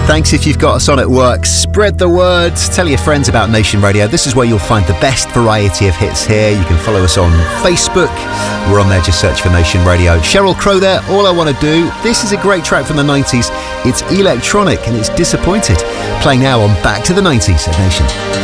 Thanks if you've got us on at work. Spread the word. Tell your friends about Nation Radio. This is where you'll find the best variety of hits here. You can follow us on Facebook. We're on there. Just search for Nation Radio. Sheryl Crow there. All I Want to Do. This is a great track from the 90s. It's electronic and it's Disappointed. Playing now on Back to the 90s at Nation.